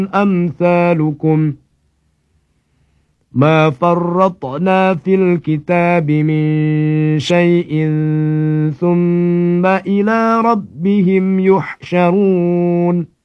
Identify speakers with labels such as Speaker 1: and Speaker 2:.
Speaker 1: أمثالكم ما فرطنا في الكتاب من شيء ثم إلى ربهم يحشرون